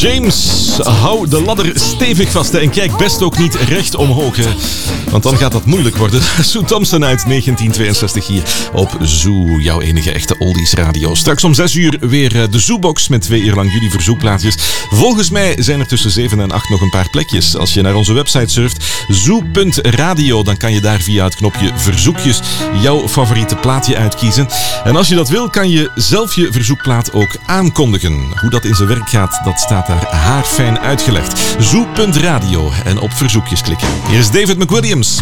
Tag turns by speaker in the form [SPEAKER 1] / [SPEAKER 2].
[SPEAKER 1] James, hou de ladder stevig vast en kijk best ook niet recht omhoog. Want dan gaat dat moeilijk worden. Sue Thompson uit 1962 hier op Zoo, jouw enige echte oldies radio. Straks om 6 uur weer de Zoobox met 2 uur lang jullie verzoekplaatjes. Volgens mij zijn er tussen 7 en 8 nog een paar plekjes. Als je naar onze website surft, zoo.radio, dan kan je daar via het knopje verzoekjes jouw favoriete plaatje uitkiezen. En als je dat wil, kan je zelf je verzoekplaat ook aankondigen. Hoe dat in zijn werk gaat, dat staat daar haarfijn uitgelegd. Zoo.radio en op verzoekjes klikken. Hier is David McWilliams.